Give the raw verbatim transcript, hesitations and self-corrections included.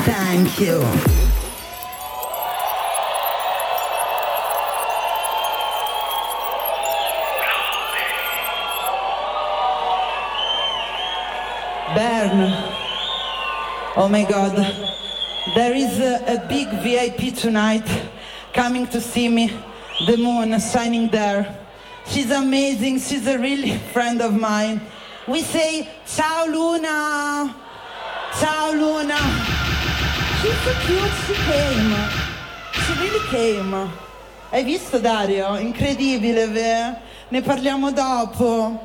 Thank you. Bern, oh my God, there is a, a big V I P tonight coming to see me, the moon shining there. She's amazing, she's a really friend of mine. We say, ciao Luna, ciao Luna. She's so cute, she came, she really came. Hai visto Dario? Incredibile, vero? Ne parliamo dopo.